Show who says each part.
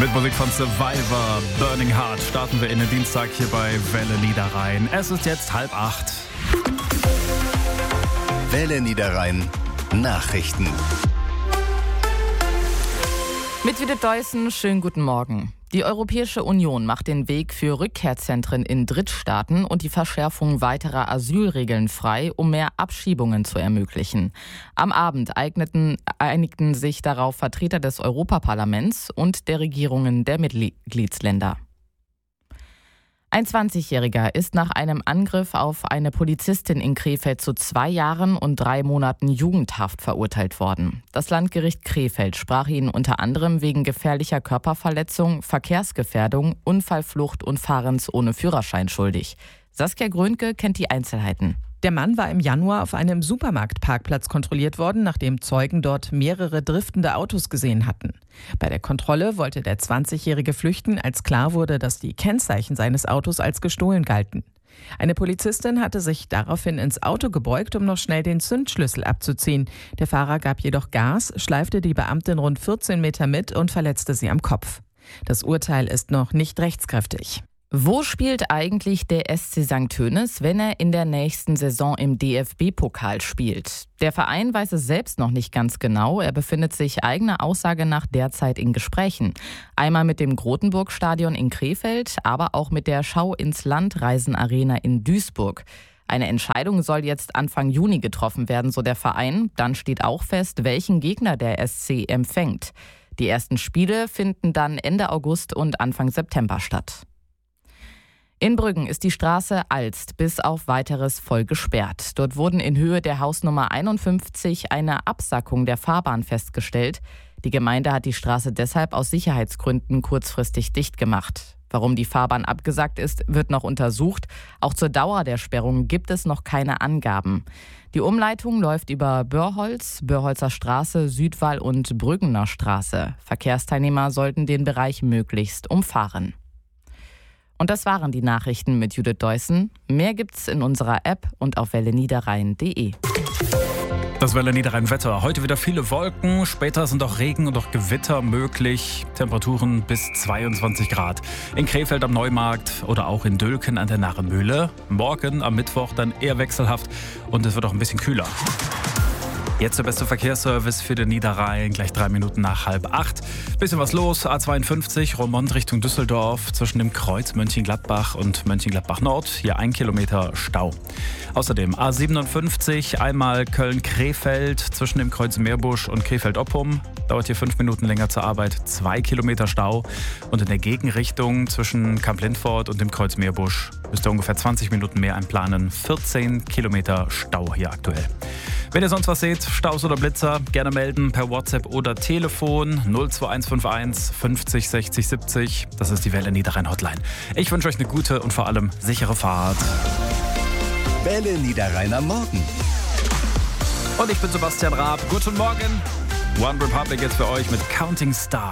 Speaker 1: Mit Musik von Survivor, Burning Heart, starten wir in den Dienstag hier bei Welle Niederrhein. Es ist jetzt 7:30.
Speaker 2: Welle Niederrhein Nachrichten.
Speaker 3: Mit Judith Deussen, schönen guten Morgen. Die Europäische Union macht den Weg für Rückkehrzentren in Drittstaaten und die Verschärfung weiterer Asylregeln frei, um mehr Abschiebungen zu ermöglichen. Am Abend einigten sich darauf Vertreter des Europaparlaments und der Regierungen der Mitgliedsländer. Ein 20-Jähriger ist nach einem Angriff auf eine Polizistin in Krefeld zu 2 Jahren und 3 Monaten Jugendhaft verurteilt worden. Das Landgericht Krefeld sprach ihn unter anderem wegen gefährlicher Körperverletzung, Verkehrsgefährdung, Unfallflucht und Fahrens ohne Führerschein schuldig. Saskia Grönke kennt die Einzelheiten.
Speaker 4: Der Mann war im Januar auf einem Supermarktparkplatz kontrolliert worden, nachdem Zeugen dort mehrere driftende Autos gesehen hatten. Bei der Kontrolle wollte der 20-Jährige flüchten, als klar wurde, dass die Kennzeichen seines Autos als gestohlen galten. Eine Polizistin hatte sich daraufhin ins Auto gebeugt, um noch schnell den Zündschlüssel abzuziehen. Der Fahrer gab jedoch Gas, schleifte die Beamtin rund 14 Meter mit und verletzte sie am Kopf. Das Urteil ist noch nicht rechtskräftig.
Speaker 3: Wo spielt eigentlich der SC St. Tönis, wenn er in der nächsten Saison im DFB-Pokal spielt? Der Verein weiß es selbst noch nicht ganz genau. Er befindet sich eigener Aussage nach derzeit in Gesprächen. Einmal mit dem Grotenburg-Stadion in Krefeld, aber auch mit der Schau ins Land Reisen-Arena in Duisburg. Eine Entscheidung soll jetzt Anfang Juni getroffen werden, so der Verein. Dann steht auch fest, welchen Gegner der SC empfängt. Die ersten Spiele finden dann Ende August und Anfang September statt. In Brüggen ist die Straße Alst bis auf Weiteres voll gesperrt. Dort wurden in Höhe der Hausnummer 51 eine Absackung der Fahrbahn festgestellt. Die Gemeinde hat die Straße deshalb aus Sicherheitsgründen kurzfristig dicht gemacht. Warum die Fahrbahn abgesackt ist, wird noch untersucht. Auch zur Dauer der Sperrung gibt es noch keine Angaben. Die Umleitung läuft über Börholz, Börholzer Straße, Südwall und Brüggener Straße. Verkehrsteilnehmer sollten den Bereich möglichst umfahren. Und das waren die Nachrichten mit Judith Deussen. Mehr gibt's in unserer App und auf welleniederrhein.de.
Speaker 1: Das Welle Niederrhein Wetter. Heute wieder viele Wolken, später sind auch Regen und auch Gewitter möglich. Temperaturen bis 22 Grad. In Krefeld am Neumarkt oder auch in Dülken an der Narrenmühle. Morgen am Mittwoch dann eher wechselhaft und es wird auch ein bisschen kühler. Jetzt der beste Verkehrsservice für den Niederrhein, gleich 3 Minuten nach 7:30. Bisschen was los, A52, Roermond Richtung Düsseldorf, zwischen dem Kreuz Mönchengladbach und Mönchengladbach Nord, hier 1 Kilometer Stau. Außerdem A57, einmal Köln-Krefeld, zwischen dem Kreuz Meerbusch und Krefeld-Oppum, dauert hier 5 Minuten länger zur Arbeit, 2 Kilometer Stau. Und in der Gegenrichtung zwischen Kamp-Lindfort und dem Kreuz Meerbusch müsst ihr ungefähr 20 Minuten mehr einplanen, 14 Kilometer Stau hier aktuell. Wenn ihr sonst was seht, Staus oder Blitzer, gerne melden per WhatsApp oder Telefon 02151 50 60 70. Das ist die Welle Niederrhein Hotline. Ich wünsche euch eine gute und vor allem sichere Fahrt.
Speaker 2: Welle Niederrhein am Morgen.
Speaker 1: Und ich bin Sebastian Raab. Guten Morgen. One Republic jetzt für euch mit Counting Stars.